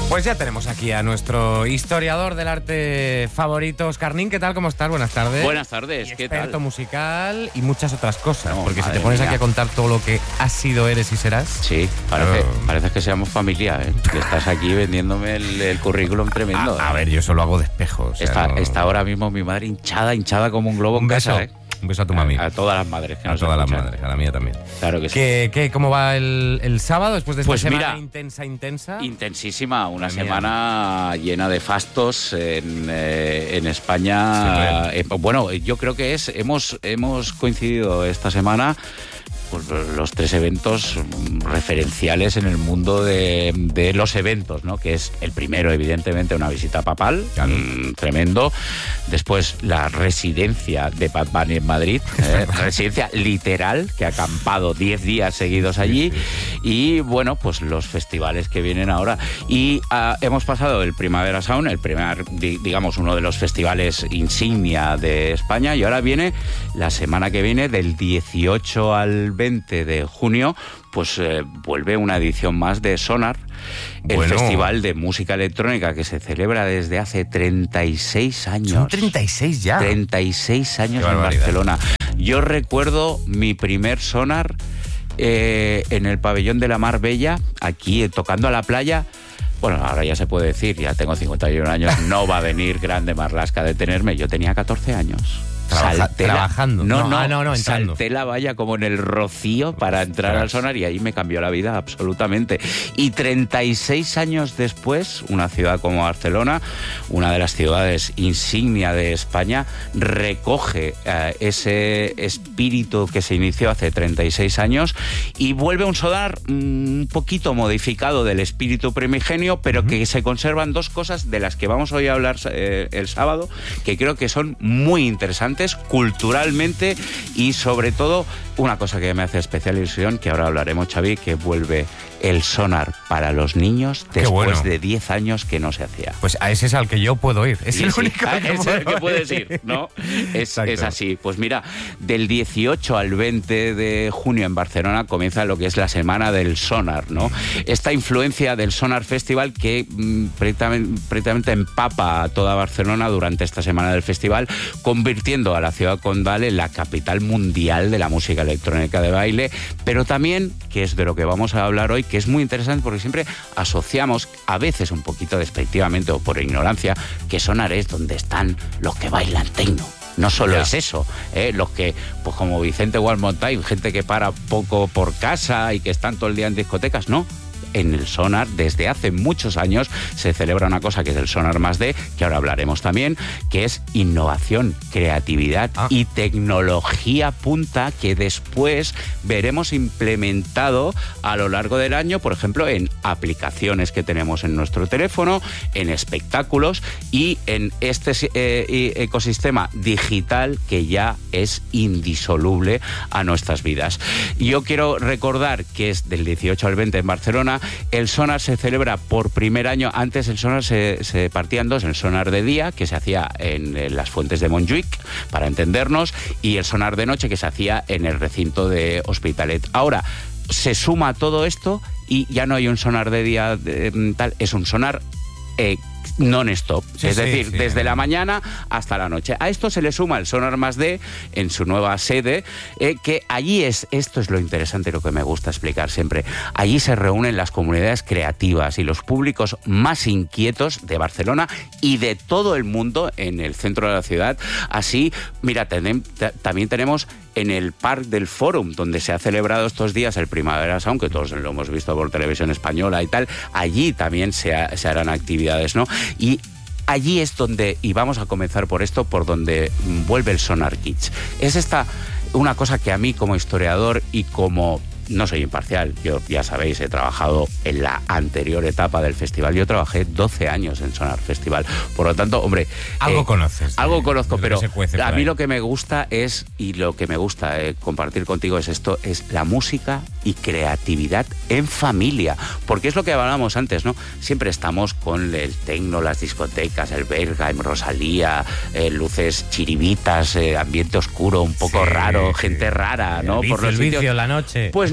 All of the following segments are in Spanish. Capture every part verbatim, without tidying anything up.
Pues ya tenemos aquí a nuestro historiador del arte favorito, Óscar Nin. ¿Qué tal? ¿Cómo estás? Buenas tardes. Buenas tardes, y ¿qué experto tal? musical y muchas otras cosas. No, porque si te madre pones mía. aquí a contar todo lo que has sido, eres y serás... Sí, parece, Oh. parece que seamos familia, ¿eh? Que estás aquí vendiéndome el, el currículum tremendo. A, a ver, yo solo hago despejos. O sea, está, no- está ahora mismo mi madre hinchada, hinchada como un globo Un en beso. casa, ¿eh? Un beso a tu mami. A, a todas las madres que A nos todas las escuchan. madres, a la mía también. Claro que sí. ¿Qué, qué, ¿Cómo va el, el sábado después de esta Pues semana mira, intensa, intensa? Intensísima, una Madre mía. semana llena de fastos en, eh, en España. Sí, Eh, bueno, yo creo que es, hemos, hemos coincidido esta semana pues, los tres eventos mm, referenciales en el mundo de, de los eventos, ¿no? Que es el primero, evidentemente, una visita papal, Claro. mm, tremendo. Después, la residencia de Bad Bunny en Madrid, eh, residencia literal, que ha acampado diez días seguidos allí. Y bueno, pues los festivales que vienen ahora. Y ah, hemos pasado el Primavera Sound, el primer, di- digamos, uno de los festivales insignia de España, y ahora viene la semana que viene, del dieciocho al veinte de junio, pues eh, vuelve una edición más de Sonar, el Bueno. festival de música electrónica que se celebra desde hace treinta y seis años. Son treinta y seis ya. treinta y seis años Qué en barbaridad. Barcelona. Yo recuerdo mi primer Sonar eh, en el pabellón de la Mar Bella, aquí eh, tocando a la playa. Bueno, ahora ya se puede decir, ya tengo cincuenta y uno años, no va a venir Grande Marlaska a detenerme. Yo tenía catorce años. Trabaja- Salté la- trabajando. No, No, no, ah, no, no, entrando. salté la valla como en el Rocío para entrar Ostras. al Sonar, y ahí me cambió la vida absolutamente. Y treinta y seis años después, una ciudad como Barcelona, una de las ciudades insignia de España, recoge eh, ese espíritu que se inició hace treinta y seis años y vuelve un Sonar mm, un poquito modificado del espíritu primigenio, pero que se conservan dos cosas de las que vamos hoy a hablar eh, el sábado, que creo que son muy interesantes culturalmente, y sobre todo una cosa que me hace especial ilusión, que ahora hablaremos, Xavi, que vuelve el Sonar para los niños Qué después bueno. de diez años que no se hacía. Pues a ese es al que yo puedo ir. Es Sí, el sí. único Ah, al que es puedo el que puedes ir. ir, ¿no? Es, Exacto. es así. Pues mira, del dieciocho al veinte de junio en Barcelona comienza lo que es la Semana del Sonar, ¿no? Esta influencia del Sonar Festival que mm, prácticamente, prácticamente empapa a toda Barcelona durante esta semana del festival, convirtiendo a la ciudad condal en la capital mundial de la música electrónica de baile, pero también, que es de lo que vamos a hablar hoy, que es muy interesante porque siempre asociamos, a veces un poquito despectivamente o por ignorancia, que Sonar es donde están los que bailan techno. No solo Ya. es eso, ¿eh? Los que, pues como Vicente Gualmontay, gente que para poco por casa y que están todo el día en discotecas, no. En el Sonar, desde hace muchos años, se celebra una cosa que es el Sonar más D, que ahora hablaremos también, que es innovación, creatividad Ah. y tecnología punta, que después veremos implementado a lo largo del año, por ejemplo, en aplicaciones que tenemos en nuestro teléfono, en espectáculos y en este eh, ecosistema digital que ya es indisoluble a nuestras vidas. Yo quiero recordar que es del dieciocho al veinte en Barcelona. El Sonar se celebra por primer año. Antes el Sonar se, se partía en dos: el Sonar de día, que se hacía en, en las Fuentes de Montjuïc, para entendernos, y el Sonar de noche, que se hacía en el recinto de Hospitalet. Ahora se suma todo esto y ya no hay un Sonar de día de, tal, es un Sonar eh, non-stop, Sí, es sí, decir, sí. desde la mañana hasta la noche. A esto se le suma el Sonar más D en su nueva sede, eh, que allí es, esto es lo interesante, lo que me gusta explicar siempre, allí se reúnen las comunidades creativas y los públicos más inquietos de Barcelona y de todo el mundo en el centro de la ciudad. Así, mira, tenem, ta, también tenemos en el Parc del Fórum, donde se ha celebrado estos días el Primavera Sound, que todos lo hemos visto por televisión española y tal, allí también se, ha, se harán actividades, ¿no? Y allí es donde, y vamos a comenzar por esto, por donde vuelve el Sonar Kids. Es esta una cosa que a mí como historiador y como... No soy imparcial, yo ya sabéis, he trabajado en la anterior etapa del festival. Yo trabajé doce años en Sonar Festival. Por lo tanto, hombre... Algo eh, conoces. de- Algo conozco, de lo pero que se cuece a por mí ahí. lo que me gusta es, y lo que me gusta eh, compartir contigo es esto, es la música y creatividad en familia. Porque es lo que hablábamos antes, ¿no? Siempre estamos con el tecno, las discotecas, el Berghain, Rosalía, eh, luces chiribitas, eh, ambiente oscuro, un poco Sí, raro, sí. gente rara, El ¿no? vicio, Por los el sitios. vicio, la noche. Pues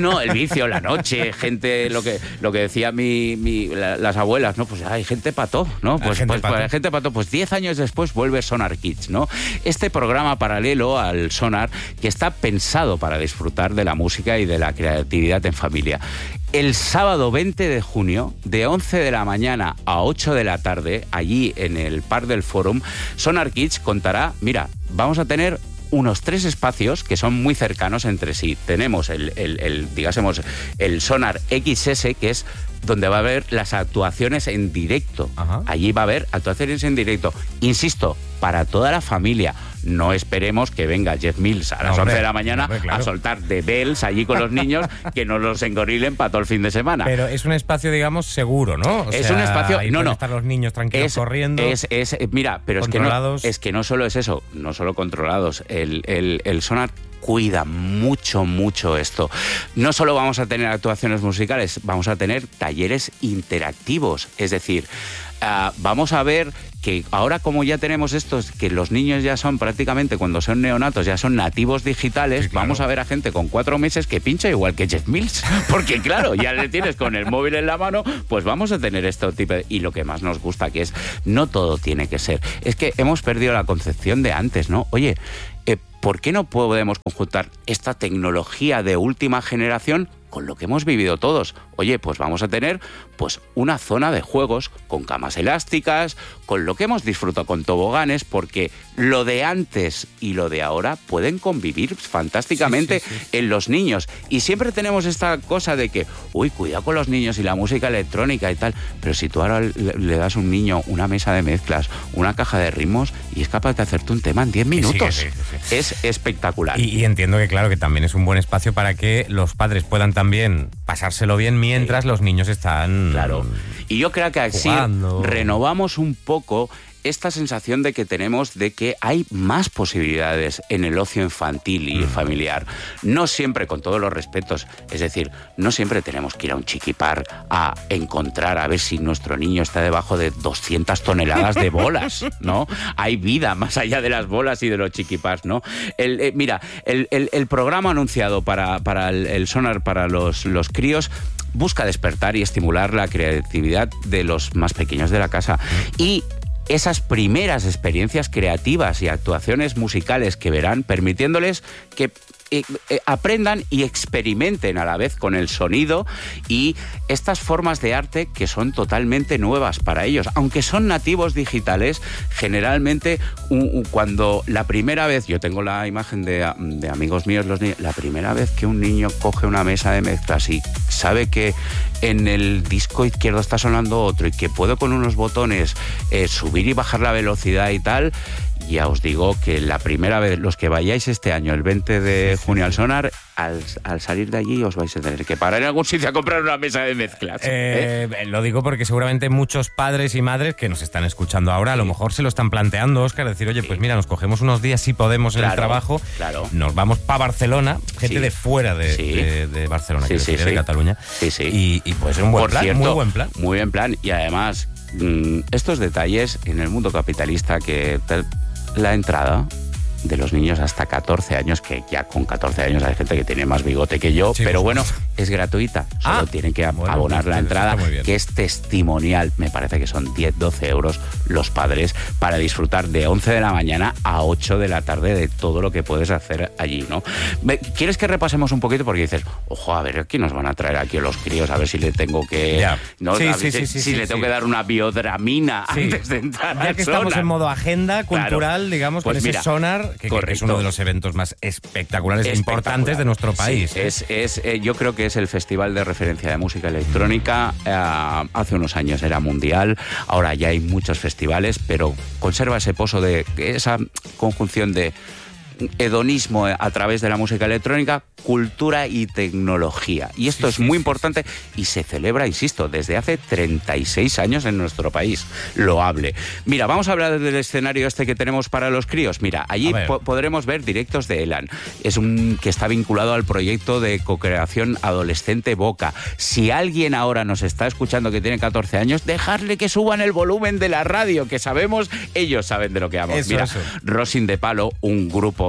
no, el vicio, la noche, gente, lo que lo que decía mi, mi la, las abuelas, ¿no? Pues hay gente pató, ¿no? Pues gente pues, pató. pues gente pató, pues diez años después vuelve Sonar Kids, ¿no? Este programa paralelo al Sonar que está pensado para disfrutar de la música y de la creatividad en familia. El sábado veinte de junio, de once de la mañana a ocho de la tarde, allí en el Parc del Fórum, Sonar Kids contará, mira, vamos a tener unos tres espacios que son muy cercanos entre sí. Tenemos el, el, el digásemos, el Sonar X S, que es donde va a haber las actuaciones en directo. Ajá. Allí va a haber actuaciones en directo. Insisto, para toda la familia. No esperemos que venga Jeff Mills a las No, hombre, once de la mañana hombre, claro. a soltar The Bells allí con los niños, que nos los engorilen para todo el fin de semana. Pero es un espacio, digamos, seguro, ¿no? O Es sea, un espacio- ahí no, pueden no. estar los niños tranquilos Es, corriendo. es, es, mira, pero es que, no, controlados. es que no solo es eso, no solo controlados. El, el, el Sonar cuida mucho, mucho esto. No solo vamos a tener actuaciones musicales, vamos a tener talleres interactivos. Es decir, uh, vamos a ver que ahora, como ya tenemos estos, que los niños ya son prácticamente, cuando son neonatos, ya son nativos digitales, Sí, claro. vamos a ver a gente con cuatro meses que pincha igual que Jeff Mills. Porque claro, ya le tienes con el móvil en la mano, pues vamos a tener este tipo de... Y lo que más nos gusta, que es, no todo tiene que ser. Es que hemos perdido la concepción de antes, ¿no? Oye, eh, ¿por qué no podemos conjuntar esta tecnología de última generación con lo que hemos vivido todos? Oye, pues vamos a tener pues una zona de juegos con camas elásticas, con lo que hemos disfrutado con toboganes, porque lo de antes y lo de ahora pueden convivir fantásticamente Sí, sí, sí. en los niños. Y siempre tenemos esta cosa de que, uy, cuidado con los niños y la música electrónica y tal, pero si tú ahora le, le das a un niño una mesa de mezclas, una caja de ritmos, y es capaz de hacerte un tema en diez sí, minutos. sí, sí, sí. Es espectacular. Y, y entiendo que, claro, que también es un buen espacio para que los padres puedan también pasárselo bien mientras los niños están... Claro. Y yo creo que así Jugando. renovamos un poco esta sensación de que tenemos de que hay más posibilidades en el ocio infantil y Mm. familiar. No siempre, con todos los respetos, es decir, no siempre tenemos que ir a un chiquipar a encontrar a ver si nuestro niño está debajo de doscientas toneladas de bolas, ¿no? Hay vida más allá de las bolas y de los chiquipars, ¿no? El, eh, mira, el, el- el programa anunciado para, para el, el Sonar para los, los críos busca despertar y estimular la creatividad de los más pequeños de la casa. Y esas primeras experiencias creativas y actuaciones musicales que verán, permitiéndoles que eh, eh, aprendan y experimenten a la vez con el sonido y estas formas de arte que son totalmente nuevas para ellos. Aunque son nativos digitales, generalmente un- un- cuando la primera vez, yo tengo la imagen de, de amigos míos, los niños, la primera vez que un niño coge una mesa de mezclas y sabe que en el disco izquierdo está sonando otro y que puedo con unos botones eh, subir y bajar la velocidad y tal, ya os digo que la primera vez, los que vayáis este año, el veinte de junio al Sonar, al, al salir de allí os vais a tener que parar en algún sitio a comprar una mesa de mezclas. ¿eh? Eh, Lo digo porque seguramente muchos padres y madres que nos están escuchando ahora a lo mejor se lo están planteando, Óscar, decir, oye, pues mira, nos cogemos unos días si podemos en el Claro, trabajo, claro. nos vamos para Barcelona, gente Sí. de fuera de, Sí. de- de Barcelona, Sí, quiero sí, decir, de sí. Cataluña, Sí, sí. Y, y puede ser un buen Por plan, cierto, muy buen plan. Muy buen plan. Y además, mmm, estos detalles en el mundo capitalista, que te- la entrada de los niños hasta catorce años, que ya con catorce años hay gente que tiene más bigote que yo, Sí, pero por bueno, supuesto. es gratuita. Solo Ah, tienen que ab- bueno, abonar pues la eso entrada, está muy bien. que es testimonial. Me parece que son diez, doce euros los padres para disfrutar de once de la mañana a ocho de la tarde de todo lo que puedes hacer allí, ¿no? Me- ¿Quieres que repasemos un poquito? Porque dices, ojo, a ver, ¿qué nos van a traer aquí los críos? A ver si le tengo que... Ya. ¿no? Sí, A ver sí, si, sí, sí, si sí, le tengo sí. que dar una biodramina Sí. antes de entrar Ya al que estamos Sonar. en modo agenda cultural, Claro. digamos, Pues con mira, ese Sonar, que, que es correcto. uno de los eventos más espectaculares e Espectacular. importantes de nuestro país. Sí, es, es, eh, yo creo que es el festival de referencia de música electrónica. Eh, hace unos años era mundial, ahora ya hay muchos festivales, pero conserva ese pozo de esa conjunción de hedonismo a través de la música electrónica, cultura y tecnología. Y esto Sí, es sí, muy sí, importante y se celebra, insisto, desde hace treinta y seis años en nuestro país. Loable. Mira, vamos a hablar del escenario este que tenemos para los críos. Mira, allí A ver. po- podremos ver directos de Elan. Es un que está vinculado al proyecto de co-creación adolescente Boca. Si alguien ahora nos está escuchando que tiene catorce años, dejarle que suban el volumen de la radio, que sabemos, ellos saben de lo que vamos. Eso, Mira, eso. Rosin de Palo, un grupo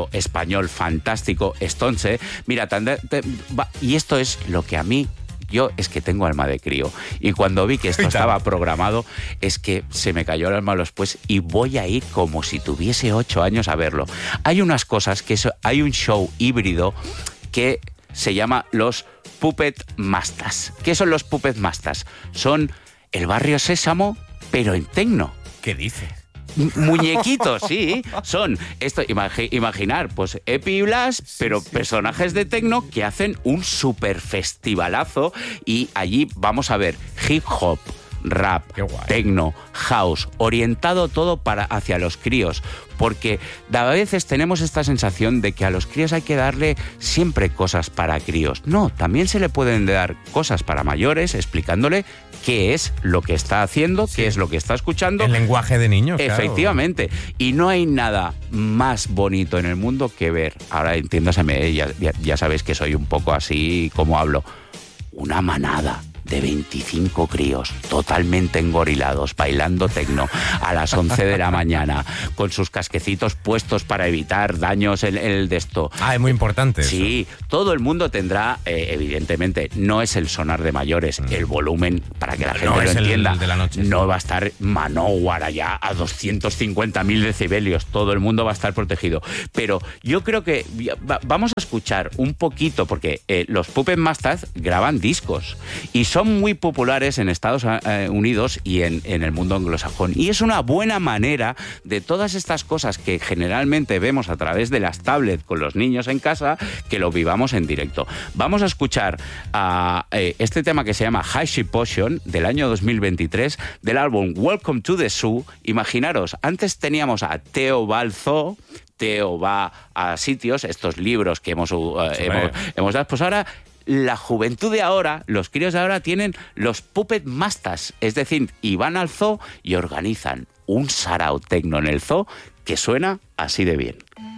grupo español fantástico, Stonce. Mira, tan de, te, va, y esto es lo que a mí... Yo es que tengo alma de crío. Y cuando vi que esto estaba programado, es que se me cayó el alma a los pies y voy a ir como si tuviese ocho años a verlo. Hay unas cosas que... Eso, hay un show híbrido que se llama los Puppet Masters. ¿Qué son los Puppet Masters? Son el Barrio Sésamo, pero en tecno. ¿Qué dices? Muñequitos, sí, son esto, imagi- imaginar, pues Epi y Blas, pero sí, personajes sí. de tecno que hacen un super festivalazo y allí vamos a ver hip hop, rap, tecno, house, orientado todo para hacia los críos, porque a veces tenemos esta sensación de que a los críos hay que darle siempre cosas para críos. No, también se le pueden dar cosas para mayores, explicándole qué es lo que está haciendo, sí. qué es lo que está escuchando. El lenguaje de niños, efectivamente. Claro. Y no hay nada más bonito en el mundo que ver, ahora entiéndaseme, ya, ya, ya sabéis que soy un poco así como hablo, una manada de veinticinco críos totalmente engorilados, bailando tecno a las once de la mañana, con sus casquecitos puestos para evitar daños en el de esto. Ah, es muy importante. Sí, eso. Todo el mundo tendrá, eh, evidentemente, no es el sonar de mayores, mm. el volumen, para que la gente no lo es entienda, el de la noche, no sí. va a estar Manowar allá a doscientos cincuenta mil decibelios, todo el mundo va a estar protegido. Pero yo creo que vamos a escuchar un poquito, porque eh, los Puppet Masters graban discos y son muy populares en Estados Unidos y en, en el mundo anglosajón. Y es una buena manera de todas estas cosas que generalmente vemos a través de las tablets con los niños en casa, que lo vivamos en directo. Vamos a escuchar a, eh, este tema que se llama High Ship Potion del año dos mil veintitrés del álbum Welcome to the Zoo. Imaginaros, antes teníamos a Teo Balzo, Teo va a sitios, estos libros que hemos, uh, hemos, hemos dado, pues ahora la juventud de ahora, los críos de ahora tienen los Puppet Masters, es decir, y van al zoo y organizan un sarao tecno en el zoo que suena así de bien.